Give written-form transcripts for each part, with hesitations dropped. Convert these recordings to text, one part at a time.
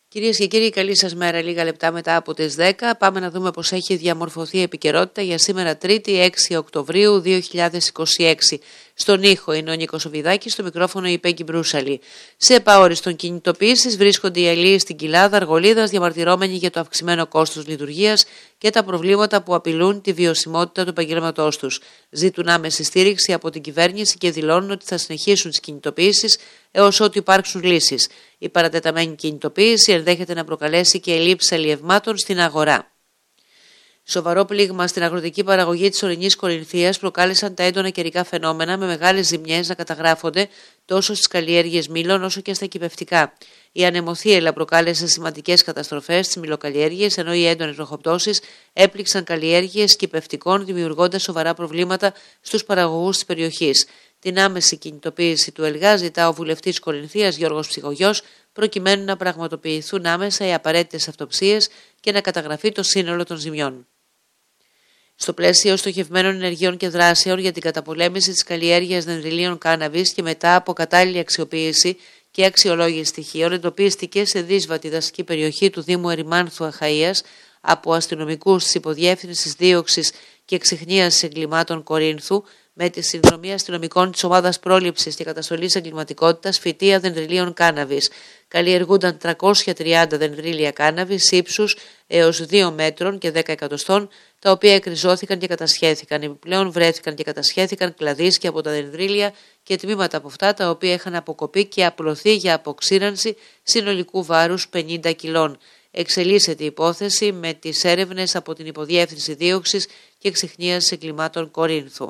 Κυρίες και κύριοι, καλή σας μέρα. Λίγα λεπτά μετά από τις 10 πάμε να δούμε πώς έχει διαμορφωθεί η επικαιρότητα για σήμερα Τρίτη 6 Οκτωβρίου 2026. Στον ήχο είναι ο Νίκος Οβιδάκης, στο μικρόφωνο η Πέγκη Μπρούσαλη. Σε επαόριστον κινητοποίησης βρίσκονται οι αλλοίοι στην κοιλάδα Αργολίδας, διαμαρτυρόμενοι για το αυξημένο κόστος λειτουργίας και τα προβλήματα που απειλούν τη βιωσιμότητα του επαγγέλματός τους. Ζητούν άμεση στήριξη από την κυβέρνηση και δηλώνουν ότι θα συνεχίσουν τις κινητοποιήσεις έως ότου υπάρξουν λύσεις. Η παρατεταμένη κινητοποίηση ενδέχεται να προκαλέσει και ελλείψεις αλλιευμάτων στην αγορά. Σοβαρό πλήγμα στην αγροτική παραγωγή της ορεινής Κορινθίας προκάλεσαν τα έντονα καιρικά φαινόμενα, με μεγάλες ζημιές να καταγράφονται τόσο στις καλλιέργειες μήλων όσο και στα κυπευτικά. Η ανεμοθύελλα προκάλεσε σημαντικές καταστροφές στις μηλοκαλλιέργειες, ενώ οι έντονες βροχοπτώσεις έπληξαν καλλιέργειες κυπευτικών, δημιουργώντας σοβαρά προβλήματα στους παραγωγούς της περιοχής. Την άμεση κινητοποίηση του ΕΛΓΑ ζητά ο βουλευτής Κορινθίας Γιώργος Ψυχογιός, προκειμένου να πραγματοποιηθούν άμεσα οι απαραίτητες αυτοψίες και να καταγραφεί το σύνολο των ζημιών. Στο πλαίσιο στοχευμένων ενεργειών και δράσεων για την καταπολέμηση της καλλιέργειας δενδριλίων κάναβης και μετά από κατάλληλη αξιοποίηση και αξιολόγηση στοιχείων, εντοπίστηκε σε δύσβατη δασική περιοχή του Δήμου Ερημάνθου Αχαΐας από αστυνομικούς της Υποδιεύθυνσης Δίωξης και Εξιχνίασης Εγκλημάτων Κορίνθου, με τη συνδρομή αστυνομικών της Ομάδας Πρόληψης και Καταστολής Εγκληματικότητας, φυτεία δενδριλίων κάναβης. Καλλιεργούνταν 330 δενδρίλια κάναβης ύψους έως 2 μέτρων και 10 εκατοστών, τα οποία εκριζώθηκαν και κατασχέθηκαν. Επιπλέον βρέθηκαν και κατασχέθηκαν κλαδίσκια από τα δενδρίλια και τμήματα από αυτά, τα οποία είχαν αποκοπεί και απλωθεί για αποξήρανση συνολικού βάρους 50 κιλών. Εξελίσσεται η υπόθεση με τις έρευνες από την Υποδιεύθυνση Δίωξης και Εξιχνίασης Εγκλημάτων Κορίνθου.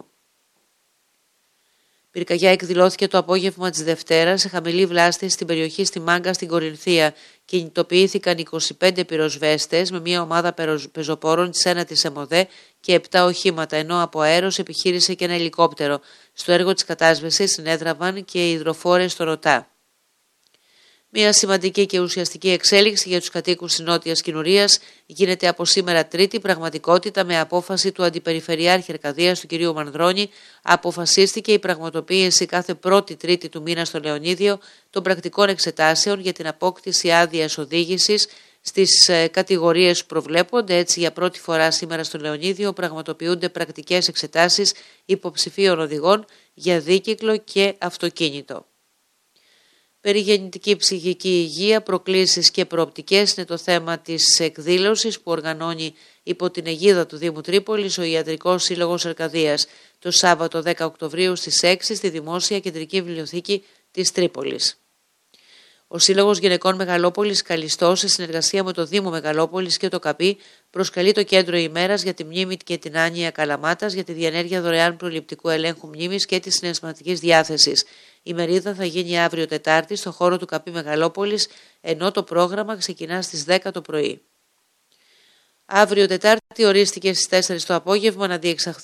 Πυρκαγιά εκδηλώθηκε το απόγευμα της Δευτέρας σε χαμηλή βλάστηση στην περιοχή στη Μάγκα στην Κορινθία. Κινητοποιήθηκαν 25 πυροσβέστες με μια ομάδα πεζοπόρων της 9ης ΕΜΟΔΕ και 7 οχήματα, ενώ από αέρος επιχείρησε και ένα ελικόπτερο. Στο έργο της κατάσβεσης συνέδραβαν και οι υδροφόρες στο Ρωτά. Μια σημαντική και ουσιαστική εξέλιξη για τους κατοίκους της Νότιας Κινουρίας γίνεται από σήμερα Τρίτη πραγματικότητα, με απόφαση του Αντιπεριφερειάρχη Αρκαδίας του κ. Μανδρώνη. Αποφασίστηκε η πραγματοποίηση κάθε πρώτη Τρίτη του μήνα στο Λεωνίδιο των πρακτικών εξετάσεων για την απόκτηση άδειας οδήγησης στις κατηγορίες που προβλέπονται. Έτσι, για πρώτη φορά σήμερα στο Λεωνίδιο πραγματοποιούνται πρακτικές εξετάσεις υποψηφίων οδηγών για δίκυκλο και αυτοκίνητο. Περιγεννητική ψυχική υγεία, προκλήσεις και προοπτικές είναι το θέμα της εκδήλωσης που οργανώνει υπό την αιγίδα του Δήμου Τρίπολης ο Ιατρικός Σύλλογος Αρκαδίας το Σάββατο 10 Οκτωβρίου στις 6 στη Δημόσια Κεντρική Βιβλιοθήκη της Τρίπολης. Ο Σύλλογος Γυναικών Μεγαλόπολης Καλιστός, σε συνεργασία με το Δήμο Μεγαλόπολης και το ΚΑΠΗ, προσκαλεί το Κέντρο ημέρας για τη μνήμη και την άνοια Καλαμάτας για τη διενέργεια δωρεάν προληπτικού ελέγχου μνήμης και της συναισθηματικής διάθεσης. Η μερίδα θα γίνει αύριο Τετάρτη στο χώρο του ΚΑΠΗ Μεγαλόπολης, ενώ το πρόγραμμα ξεκινά στις 10 το πρωί. Αύριο Τετάρτη ορίστηκε στις 4 το απόγευμα να διεξαχθεί